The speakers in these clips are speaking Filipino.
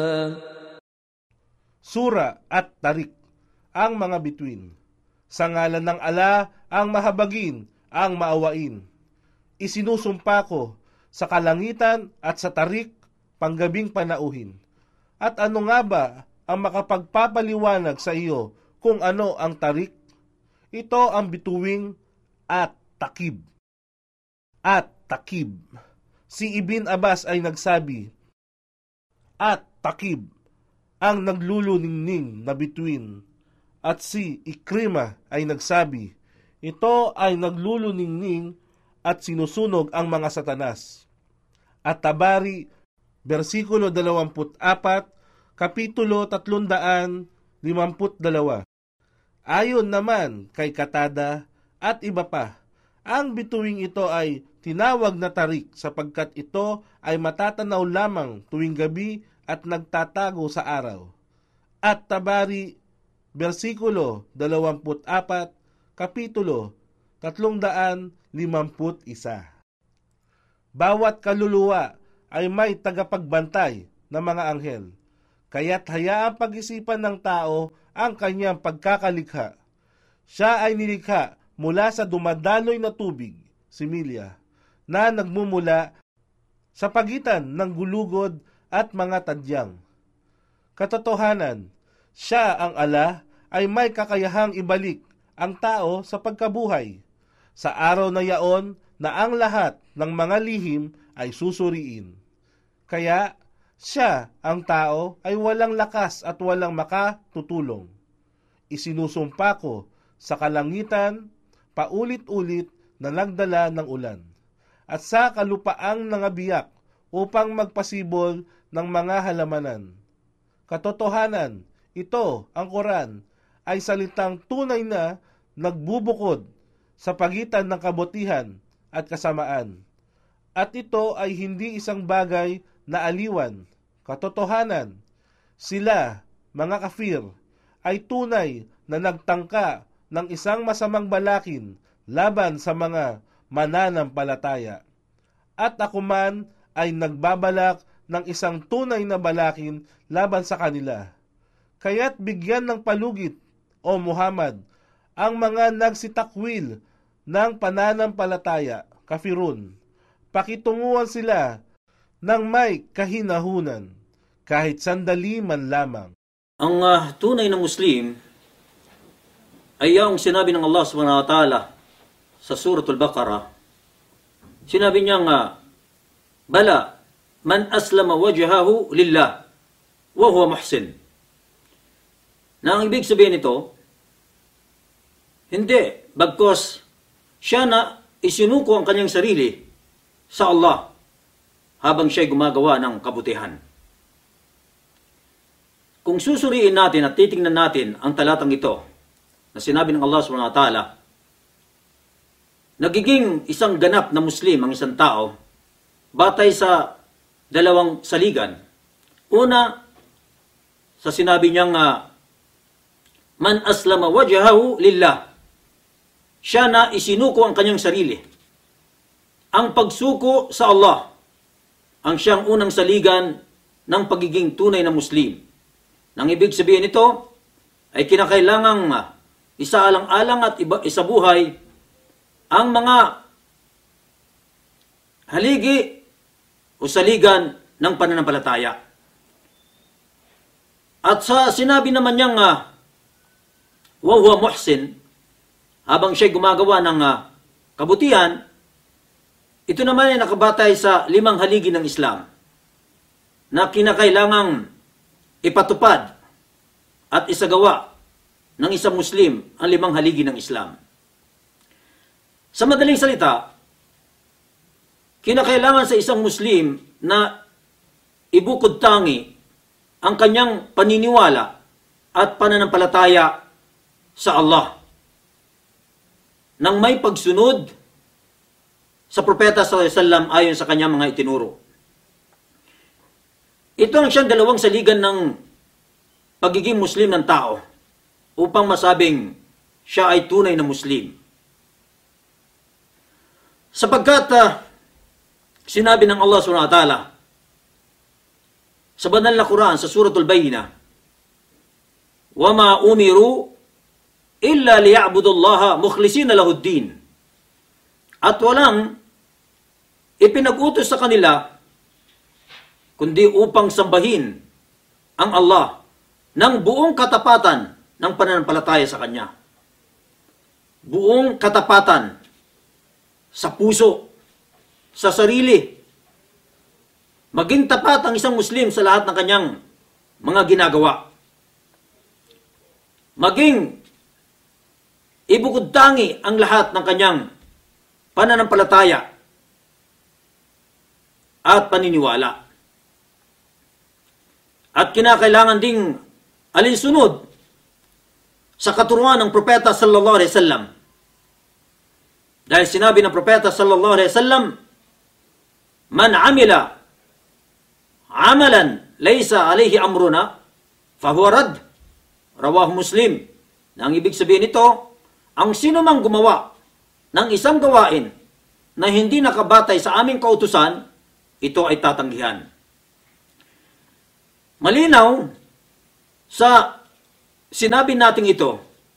Sura at tarik, ang mga bituin. Sa ngalan ng ala, ang mahabagin, ang maawain. Isinusumpa ko sa kalangitan at sa tarik, panggabing panauhin. At ano nga ba ang makapagpapaliwanag sa iyo kung ano ang tarik? Ito ang bituing at takib. At takib. Si Ibn Abbas ay nagsabi, at takib, ang nagluluningning na bituin. At si Ikrima ay nagsabi, ito ay nagluluningning at sinusunog ang mga satanas. At Tabari, versikulo 24, kapitulo 352. Ayon naman kay Katada at iba pa, ang bituing ito ay tinawag na tarik sapagkat ito ay matatanaw lamang tuwing gabi at nagtatago sa araw. At Tabari, versikulo 24, kapitulo 351. Bawat kaluluwa ay may tagapagbantay na mga anghel, kaya't hayaang pag-isipan ng tao ang kanyang pagkakalikha. Siya ay nilikha mula sa dumadaloy na tubig, similya, na nagmumula sa pagitan ng gulugod at mga tadyang. Katotohanan, siya ang ala ay may kakayahang ibalik ang tao sa pagkabuhay sa araw na yaon na ang lahat ng mga lihim ay susuriin. Kaya siya, ang tao, ay walang lakas at walang makatutulong. Isinusumpa ko sa kalangitan, paulit-ulit na nagdala ng ulan, at sa kalupaang nangabiyak upang magpasibol ng mga halamanan. Katotohanan, ito, ang Quran, ay salitang tunay na nagbubukod sa pagitan ng kabutihan at kasamaan. At ito ay hindi isang bagay na aliwan. Katotohanan, sila, mga kafir, ay tunay na nagtangka ng isang masamang balakin laban sa mga mananampalataya. At ako man ay nagbabalak ng isang tunay na balakin laban sa kanila. Kaya't bigyan ng palugit, O Muhammad, ang mga nagsitakwil ng pananampalataya, kafirun. Pakitunguhan sila ng may kahinahunan, kahit sandali man lamang. Ang tunay na Muslim ay yung sinabi ng Allah subhanahu wa ta'ala sa Suratul Baqarah. Sinabi niya nga, bala, man aslama wajhahu lillah, wa huwa muhsin. Na ang ibig sabihin nito, hindi, bagkos siya na isinuko ang kanyang sarili sa Allah habang siya'y gumagawa ng kabutihan. Kung susuriin natin at titingnan natin ang talatang ito na sinabi ng Allah subhanahu wa ta'ala, nagiging isang ganap na Muslim ang isang tao batay sa dalawang saligan. Una, sa sinabi niyang man aslama wajhahu lillah, siya na isinuko ang kanyang sarili. Ang pagsuko sa Allah ang siyang unang saligan ng pagiging tunay na Muslim. Nang ibig sabihin nito ay kinakailangang isaalang-alang at isabuhay ang mga haligi o saligan ng pananampalataya. At sa sinabi naman niyang wa huwa muhsin, habang siya'y gumagawa ng kabutihan, ito naman ay nakabatay sa 5 haligi ng Islam na kinakailangang ipatupad at isagawa ng isang Muslim ang 5 haligi ng Islam. Sa madaling salita, kinakailangan sa isang Muslim na ibukod tangi ang kanyang paniniwala at pananampalataya sa Allah nang may pagsunod sa propeta sallallahu alaihi wasallam ayon sa kanyang mga itinuro. Ito ang siyang 2 saligan ng pagiging Muslim ng tao upang masabing siya ay tunay na Muslim. Sapagkat sinabi ng Allah subhanahu wa ta'ala sa banal na Quran sa Suratul Bayyinah, "Wama umiru illa liya'budullaha mukhlisina lahuddin." At walang ipinag-utos sa kanila kundi upang sambahin ang Allah ng buong katapatan ng pananampalataya sa Kanya. Buong katapatan sa puso, sa sarili. Maging tapat ang isang Muslim sa lahat ng kanyang mga ginagawa. Maging ibukod tangi ang lahat ng kanyang pananampalataya at paniniwala. At kinakailangan ding alinsunod sa katuruan ng propeta sallallahu alaihi wasallam. Dahil sinabi ng propeta sallallahu alaihi wasallam, "Man amila amalan laysa alayhi amruna fahuwa rad." Rawahu Muslim. Ang ibig sabihin nito, ang sino mang gumawa ng isang gawain na hindi nakabatay sa aming kautusan, ito ay tatanggihan. Malinaw sa sinabi natin ito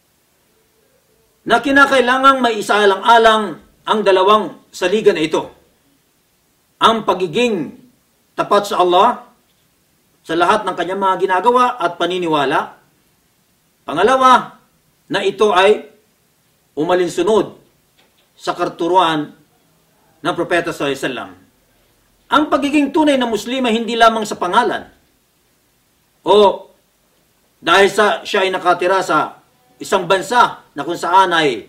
na kinakailangang may isaalang-alang ang dalawang saligan na ito. Ang pagiging tapat sa Allah sa lahat ng kanyang mga ginagawa at paniniwala. Pangalawa, na ito ay umalinsunod sa katuruan ng propeta sallallahu alaihi wasallam. Ang pagiging tunay na Muslim ay hindi lamang sa pangalan o dahil siya ay nakatira sa isang bansa na kung saan ay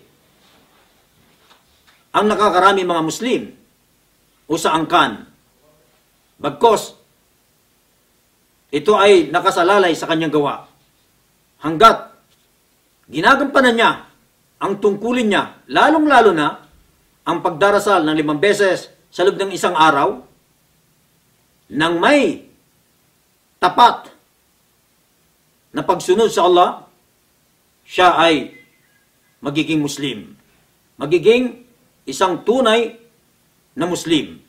ang nakakarami mga Muslim o sa angkan. Bagkos, ito ay nakasalalay sa kanyang gawa. Hanggat ginagampanan niya ang tungkulin niya, lalong-lalo na ang pagdarasal ng 5 beses sa loob ng isang araw, nang may tapat na pagsunod sa Allah, siya ay magiging Muslim. Magiging isang tunay na Muslim.